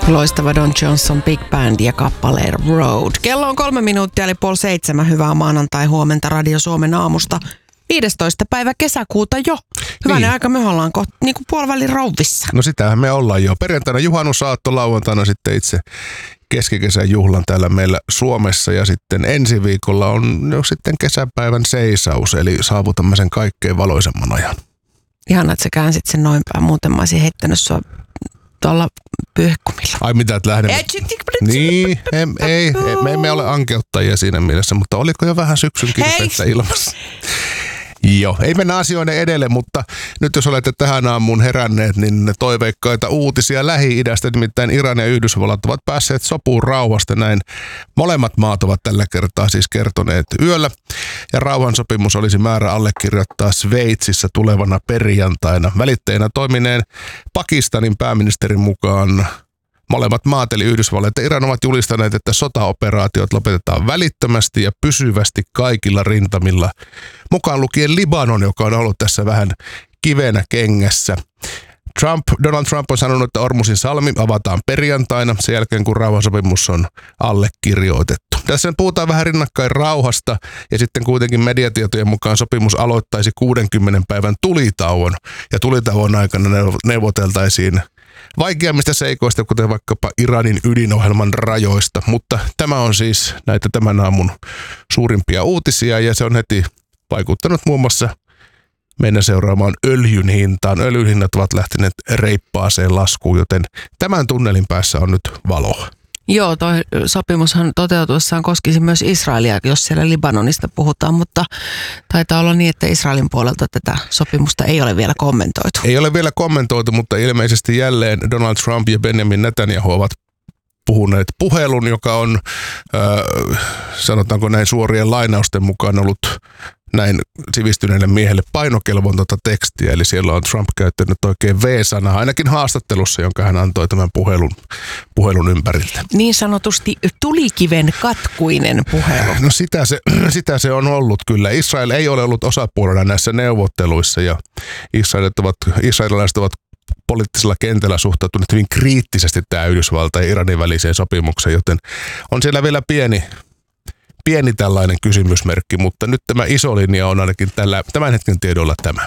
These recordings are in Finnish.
Loistava Don Johnson Big Band ja kappale Road. Kello on 3 minuuttia eli 6:30. Hyvää maanantai-huomenta Radio Suomen aamusta. 15. päivä kesäkuuta jo. Hyvänen niin. Aika, me ollaan niin kuin puolivälin rouvissa. No sitähän me ollaan jo. Perjantaina juhannusaatto, lauantaina sitten itse keskikesän juhlan täällä meillä Suomessa. Ja sitten ensi viikolla on jo sitten kesäpäivän seisaus, eli saavutamme sen kaikkein valoisemman ajan. Ihana, että sä käänsit sen noin päin. Muuten mä olisin heittänyt sua tuolla pyyhkumilla. Ai mitä, että lähdemme? Niin, ei, me emme ole ankeuttajia siinä mielessä, mutta oliko jo vähän syksyn kirpeettä ilmassa? Joo, ei mennä asioiden edelle, mutta nyt jos olette tähän aamuun heränneet, niin toiveikkaita uutisia Lähi-idästä, nimittäin Iran ja Yhdysvallat ovat päässeet sopuun rauhasta. Näin molemmat maat ovat tällä kertaa siis kertoneet yöllä. Ja rauhansopimus olisi määrä allekirjoittaa Sveitsissä tulevana perjantaina. Välittäjänä toimineen Pakistanin pääministerin mukaan molemmat maat eli Yhdysvallat ja Iran ovat julistaneet, että sotaoperaatiot lopetetaan välittömästi ja pysyvästi kaikilla rintamilla. Mukaan lukien Libanon, joka on ollut tässä vähän kivenä kengässä. Donald Trump on sanonut, että Ormusin salmi avataan perjantaina sen jälkeen, kun rauhansopimus on allekirjoitettu. Tässä puhutaan vähän rinnakkain rauhasta ja sitten kuitenkin mediatietojen mukaan sopimus aloittaisi 60 päivän tulitauon ja tulitauon aikana neuvoteltaisiin vaikeammista seikoista, kuten vaikkapa Iranin ydinohjelman rajoista, mutta tämä on siis näitä tämän aamun suurimpia uutisia ja se on heti vaikuttanut muun muassa mennä seuraamaan öljyn hintaan. Öljyn hinnat ovat lähteneet reippaaseen laskuun, joten tämän tunnelin päässä on nyt valoa. Joo, toi sopimushan toteutuessaan koskisi myös Israelia, jos siellä Libanonista puhutaan, mutta taitaa olla niin, että Israelin puolelta tätä sopimusta ei ole vielä kommentoitu. Ei ole vielä kommentoitu, mutta ilmeisesti jälleen Donald Trump ja Benjamin Netanyahu ovat puhuneet puhelun, joka on, sanotaanko näin suorien lainausten mukaan ollut näin sivistyneelle miehelle painokelvotonta tekstiä, eli siellä on Trump käyttänyt oikein V-sanaa, ainakin haastattelussa, jonka hän antoi tämän puhelun ympäriltä. Niin sanotusti tulikiven katkuinen puhelu. No sitä se on ollut kyllä. Israel ei ole ollut osapuolena näissä neuvotteluissa ja israelilaiset ovat poliittisella kentällä suhtautuneet hyvin kriittisesti tähän Yhdysvaltain ja Iranin väliseen sopimukseen, joten on siellä vielä pieni tällainen kysymysmerkki, mutta nyt tämä iso linja on ainakin tämän hetken tiedolla tämä.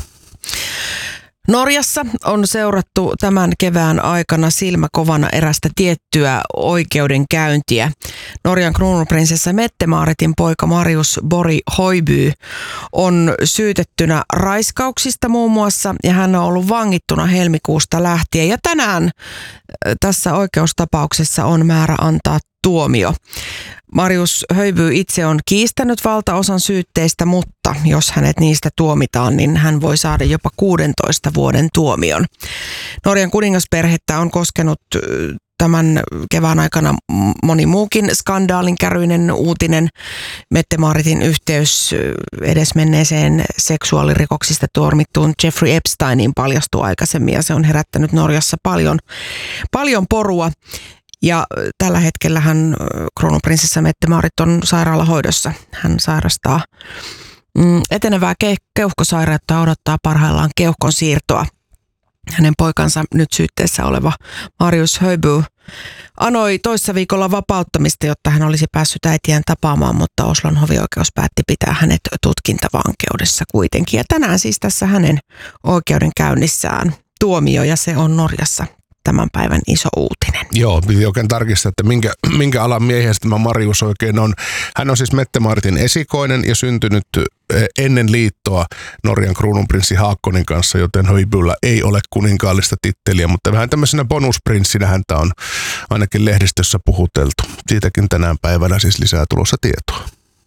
Norjassa on seurattu tämän kevään aikana silmäkovana erästä tiettyä oikeudenkäyntiä. Norjan kruununprinsessa Mette-Maaritin poika Marius Borg Højby on syytettynä raiskauksista muun muassa ja hän on ollut vangittuna helmikuusta lähtien. Ja tänään tässä oikeustapauksessa on määrä antaa tuomio. Marius Højby itse on kiistänyt valtaosan syytteistä, mutta jos hänet niistä tuomitaan, niin hän voi saada jopa 16 vuoden tuomion. Norjan kuningasperhettä on koskenut tämän kevään aikana moni muukin skandaalin käryinen uutinen. Mette-Maaritin yhteys edesmenneeseen seksuaalirikoksista tuomittuun Jeffrey Epsteiniin paljastui aikaisemmin ja se on herättänyt Norjassa paljon porua. Ja tällä hetkellä kruununprinsessa Mette-Maarit on sairaalahoidossa. Hän sairastaa etenevää keuhkosairautta ja odottaa parhaillaan keuhkon siirtoa. Hänen poikansa nyt syytteessä oleva Marius Højby anoi toissa viikolla vapauttamista, jotta hän olisi päässyt äitiään tapaamaan, mutta Oslon hovioikeus päätti pitää hänet tutkintavankeudessa kuitenkin. Ja tänään siis tässä hänen oikeudenkäynnissään tuomio ja se on Norjassa tämän päivän iso uutinen. Joo, piti oikein tarkistaa, että minkä alan miehestä tämä Marius oikein on. Hän on siis Mette-Maaritin esikoinen ja syntynyt ennen liittoa Norjan kruununprinssi Haakonin kanssa, joten Højbyllä ei ole kuninkaallista titteliä, mutta vähän tämmöisenä bonusprinssinä häntä on ainakin lehdistössä puhuteltu. Siitäkin tänään päivänä siis lisää tulossa tietoa.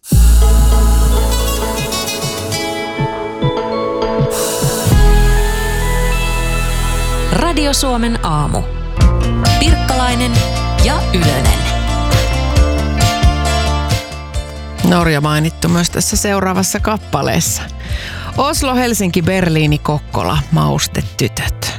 Radio Suomen aamu. Pirkkalainen ja Ylönen. Norja mainittu myös tässä seuraavassa kappaleessa. Oslo, Helsinki, Berliini, Kokkola, maustetytöt.